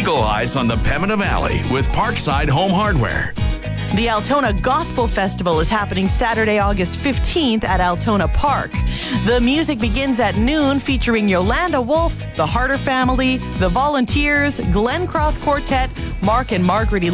Eagle Eyes on the Pembina Valley with Parkside Home Hardware. The Altona Gospel Festival is happening Saturday, August 15th at Altona Park. The music begins at noon, featuring Yolanda Wolf, the Harder Family, the Volunteers, Glen Cross Quartet, Mark and Margaret